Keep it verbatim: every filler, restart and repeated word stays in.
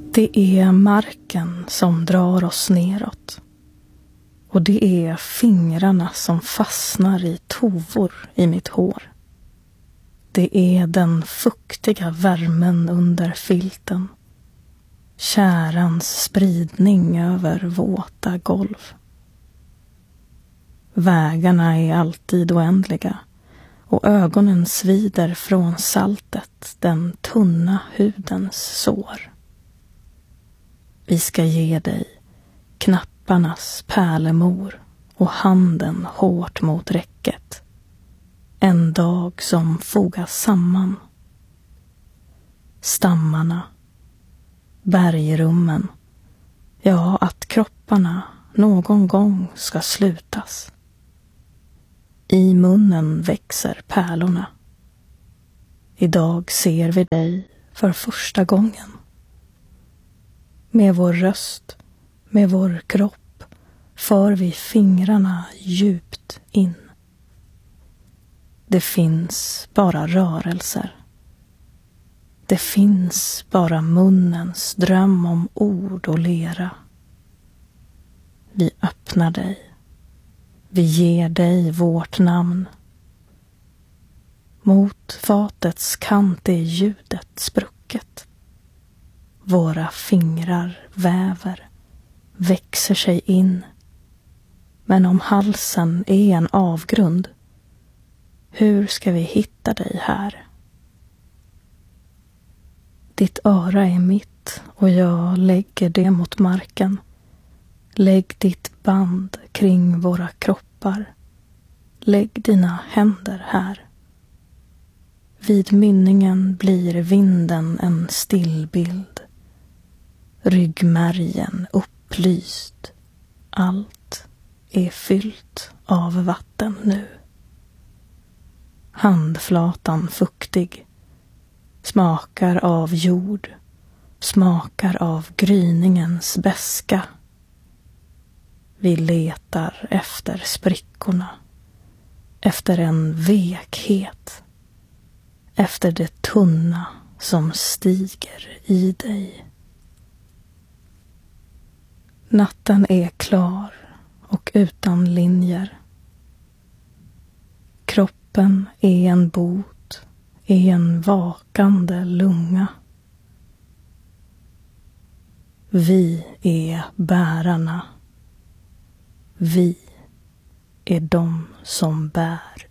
Det är marken som drar oss neråt. Och det är fingrarna som fastnar i tovor i mitt hår. Det är den fuktiga värmen under filten. Kärans spridning över våta golv. Vägarna är alltid oändliga och ögonen svider från saltet, den tunna hudens sår. Vi ska ge dig knapparnas pärlemor och handen hårt mot räcket. En dag som fogas samman. Stammarna, bergrummen, ja, att kropparna någon gång ska slutas. I munnen växer pärlorna. Idag ser vi dig för första gången. Med vår röst, med vår kropp, för vi fingrarna djupt in. Det finns bara rörelser. Det finns bara munnens dröm om ord och lera. Vi öppnar dig. Vi ger dig vårt namn. Mot fatets kant är ljudet sprucket. Våra fingrar väver, växer sig in. Men om halsen är en avgrund, hur ska vi hitta dig här? Ditt öra är mitt och jag lägger det mot marken. Lägg ditt band kring våra kroppar. Lägg dina händer här. Vid mynningen blir vinden en stillbild. Ryggmärgen upplyst. Allt är fyllt av vatten nu. Handflatan fuktig. Smakar av jord. Smakar av gryningens beska. Vi letar efter sprickorna. Efter en vekhet. Efter det tunna som stiger i dig. Natten är klar och utan linjer. Kroppen är en bot, är en vakande lunga. Vi är bärarna. Vi är de som bär